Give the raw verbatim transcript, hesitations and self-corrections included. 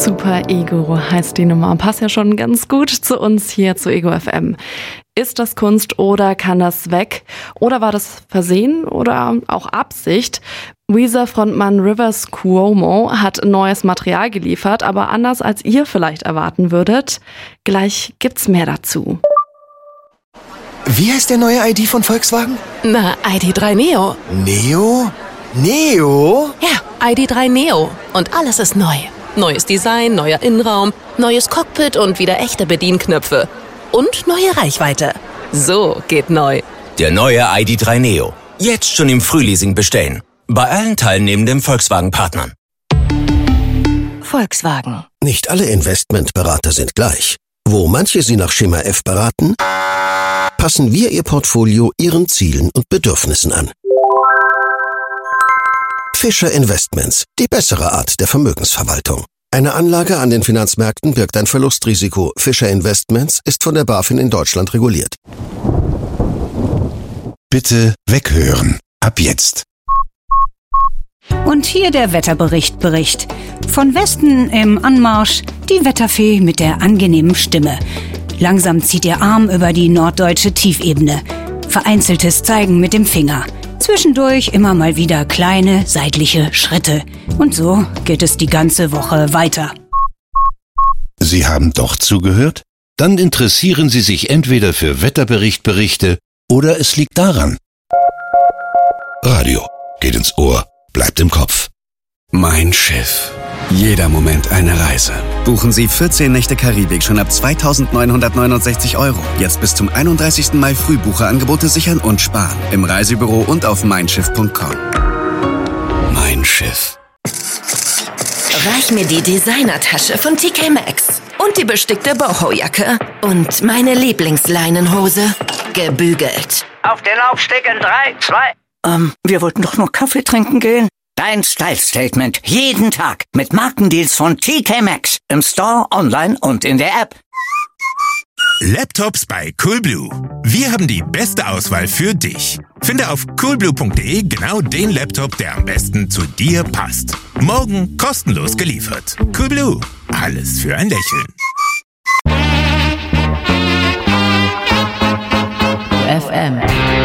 Super Ego heißt die Nummer. Passt ja schon ganz gut zu uns hier zu Ego F M. Ist das Kunst oder kann das weg? Oder war das Versehen oder auch Absicht? Weezer-Frontmann Rivers Cuomo hat neues Material geliefert, aber anders als ihr vielleicht erwarten würdet. Gleich gibt's mehr dazu. Wie heißt der neue I D von Volkswagen? Na, I D drei Neo. Neo? Neo? Ja, I D drei Neo. Und alles ist neu. Neues Design, neuer Innenraum, neues Cockpit und wieder echte Bedienknöpfe. Und neue Reichweite. So geht neu. Der neue I D drei Neo. Jetzt schon im Frühleasing bestellen. Bei allen teilnehmenden Volkswagen-Partnern. Volkswagen. Nicht alle Investmentberater sind gleich. Wo manche Sie nach Schema F beraten, passen wir Ihr Portfolio Ihren Zielen und Bedürfnissen an. Fischer Investments, die bessere Art der Vermögensverwaltung. Eine Anlage an den Finanzmärkten birgt ein Verlustrisiko. Fischer Investments ist von der BaFin in Deutschland reguliert. Bitte weghören. Ab jetzt. Und hier der Wetterbericht Bericht. Von Westen im Anmarsch die Wetterfee mit der angenehmen Stimme. Langsam zieht ihr Arm über die norddeutsche Tiefebene. Vereinzeltes Zeigen mit dem Finger. Zwischendurch immer mal wieder kleine seitliche Schritte. Und so geht es die ganze Woche weiter. Sie haben doch zugehört? Dann interessieren Sie sich entweder für Wetterberichtberichte oder es liegt daran. Radio geht ins Ohr, bleibt im Kopf. Mein Schiff. Jeder Moment eine Reise. Buchen Sie vierzehn Nächte Karibik schon ab zweitausendneunhundertneunundsechzig Euro. Jetzt bis zum einunddreißigsten Mai Frühbucherangebote sichern und sparen. Im Reisebüro und auf mein schiff punkt com. Mein Schiff. Reich mir die Designertasche von T K Maxx. Und die bestickte Boho-Jacke. Und meine Lieblingsleinenhose. Gebügelt. Auf den Laufsteg in drei, zwei... Ähm, wir wollten doch nur Kaffee trinken gehen. Dein Style-Statement. Jeden Tag. Mit Markendeals von T K Maxx. Im Store, online und in der App. Laptops bei Coolblue. Wir haben die beste Auswahl für dich. Finde auf coolblue punkt de genau den Laptop, der am besten zu dir passt. Morgen kostenlos geliefert. Coolblue. Alles für ein Lächeln. F M.